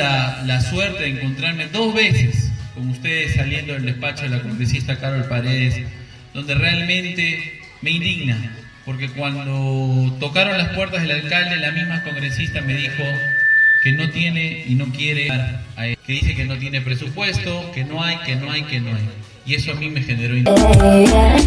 la suerte de encontrarme 2 veces con ustedes saliendo del despacho de la congresista Carol Paredes, donde realmente me indigna, porque cuando tocaron las puertas del alcalde, la misma congresista me dijo que no tiene y no quiere, que dice que no tiene presupuesto, que no hay. Y eso a mí me generó indignación.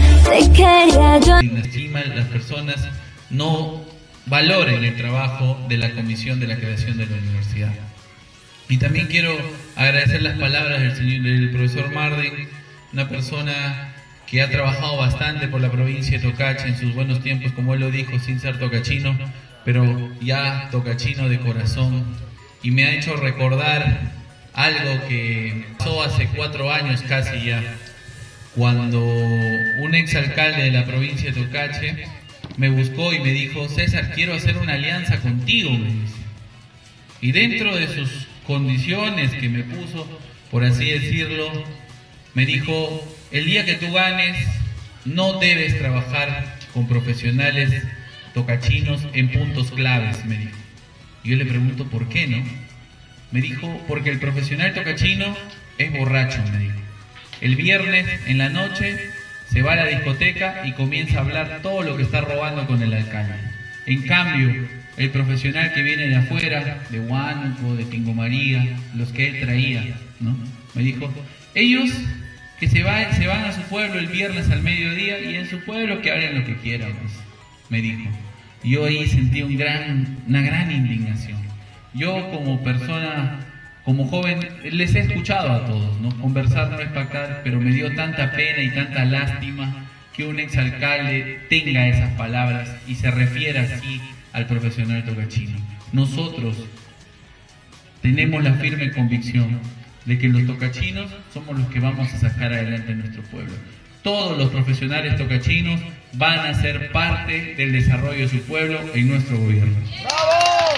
Las personas no valoren el trabajo de la comisión de la creación de la universidad. Y también quiero agradecer las palabras del profesor Marden, una persona que ha trabajado bastante por la provincia de Tocache en sus buenos tiempos, como él lo dijo, sin ser tocachino, pero ya tocachino de corazón, y me ha hecho recordar algo que pasó hace 4 años casi ya, cuando un exalcalde de la provincia de Tocache me buscó y me dijo: César, quiero hacer una alianza contigo, me dice. Y dentro de sus condiciones que me puso, por así decirlo, me dijo: el día que tú ganes, no debes trabajar con profesionales tocachinos en puntos claves, me dijo. Y yo le pregunto, ¿por qué no? Me dijo, porque el profesional tocachino es borracho, me dijo. El viernes en la noche se va a la discoteca y comienza a hablar todo lo que está robando con el alcalde. En cambio, el profesional que viene de afuera, de Huánuco, de Tingo María, los que él traía, ¿no? Me dijo, ellos que se van a su pueblo el viernes al mediodía y en su pueblo que hagan lo que quieran, pues, me dijo. Yo ahí sentí una gran indignación. Yo como persona, como joven, les he escuchado a todos, ¿no? Conversar no es pactar, pero me dio tanta pena y tanta lástima que un exalcalde tenga esas palabras y se refiera así al profesional tocachino. Nosotros tenemos la firme convicción de que los tocachinos somos los que vamos a sacar adelante a nuestro pueblo. Todos los profesionales tocachinos van a ser parte del desarrollo de su pueblo en nuestro gobierno. ¡Bravo!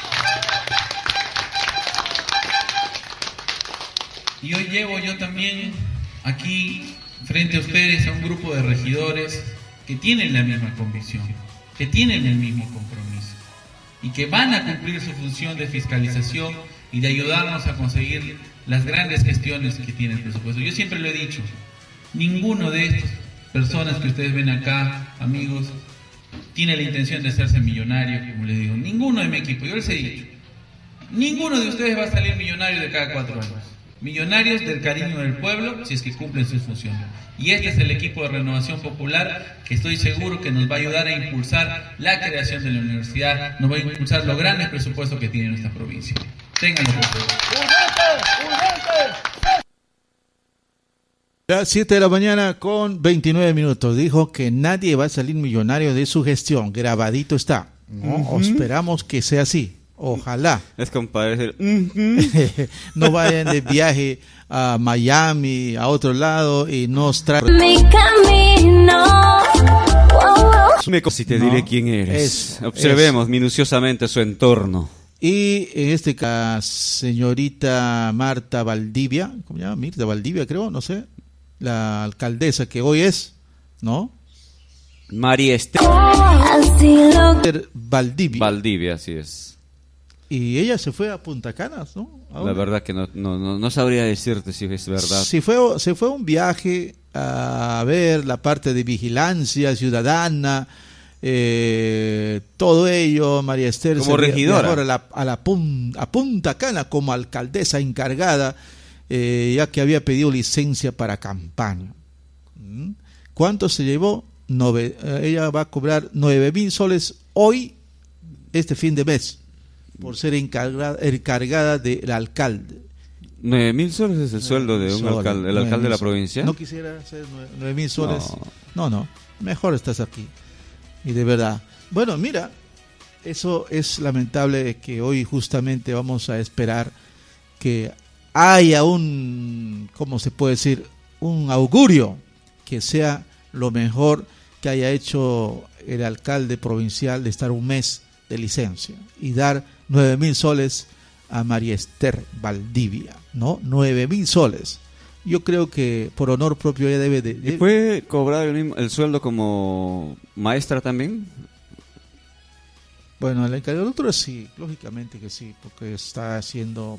Y hoy llevo yo también aquí frente a ustedes a un grupo de regidores que tienen la misma convicción, que tienen el mismo compromiso y que van a cumplir su función de fiscalización y de ayudarnos a conseguir las grandes gestiones que tiene el presupuesto. Yo siempre lo he dicho, ninguno de estas personas que ustedes ven acá, amigos, tiene la intención de hacerse millonario, como les digo. Ninguno de mi equipo, yo les he dicho, ninguno de ustedes va a salir millonario de cada 4 años. Millonarios del cariño del pueblo, si es que cumplen sus funciones. Y este es el equipo de Renovación Popular que estoy seguro que nos va a ayudar a impulsar la creación de la universidad, nos va a impulsar los grandes presupuestos que tiene nuestra provincia. Ténganlo por favor. Las 7 de la mañana con 29 minutos. Dijo que nadie va a salir millonario de su gestión. Grabadito está, ¿no? Esperamos que sea así. Ojalá. Es compadre. No vayan de viaje a Miami, a otro lado y nos traigan. Mi camino. Si te diré quién eres. Observemos minuciosamente su entorno. Y en este caso, señorita Marta Valdivia, ¿cómo se llama? Mirta Valdivia, creo, no sé. La alcaldesa que hoy es, ¿no? María Esther Valdivia. Valdivia, así es. Y ella se fue a Punta Cana, ¿no? La verdad que no sabría decirte si es verdad. Se fue un viaje a ver la parte de vigilancia ciudadana, todo ello. María Esther como regidora a Punta Cana como alcaldesa encargada, ya que había pedido licencia para campaña. ¿Cuánto se llevó? Ella va a cobrar 9,000 soles hoy, este fin de mes, por ser encargada del alcalde. 9,000 soles es el sueldo de un alcalde, el alcalde de la provincia. No quisiera hacer 9,000 soles. No, mejor estás aquí. Y de verdad, bueno, mira, eso es lamentable, que hoy justamente vamos a esperar que haya ¿cómo se puede decir? Un augurio que sea lo mejor que haya hecho el alcalde provincial, de estar un mes de licencia y dar 9,000 soles a María Esther Valdivia, ¿no? 9,000 soles. Yo creo que por honor propio ella debe de... ¿Y puede cobrar el sueldo como maestra también? Bueno, la encargadura sí, lógicamente que sí, porque está haciendo